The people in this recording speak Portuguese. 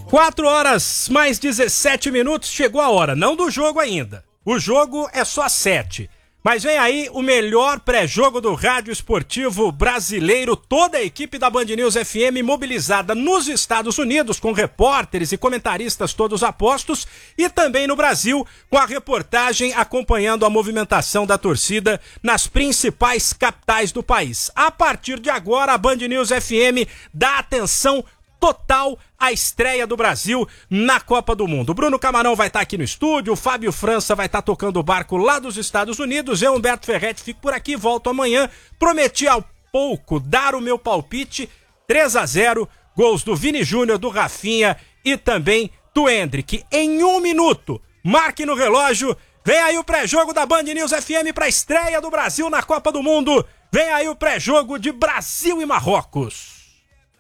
4 horas mais 17 minutos, chegou a hora, não do jogo ainda. O jogo é só 7. Mas vem aí o melhor pré-jogo do rádio esportivo brasileiro, toda a equipe da Band News FM mobilizada nos Estados Unidos, com repórteres e comentaristas todos apostos, e também no Brasil, com a reportagem acompanhando a movimentação da torcida nas principais capitais do país. A partir de agora, a Band News FM dá atenção total à estreia do Brasil na Copa do Mundo. O Bruno Camarão vai estar aqui no estúdio, o Fábio França vai estar tocando o barco lá dos Estados Unidos, eu, Humberto Ferretti, fico por aqui, volto amanhã. Prometi há pouco dar o meu palpite, 3-0, gols do Vini Júnior, do Rafinha e também do Endrick. Em 1 minuto, marque no relógio, vem aí o pré-jogo da Band News FM para a estreia do Brasil na Copa do Mundo. Vem aí o pré-jogo de Brasil e Marrocos.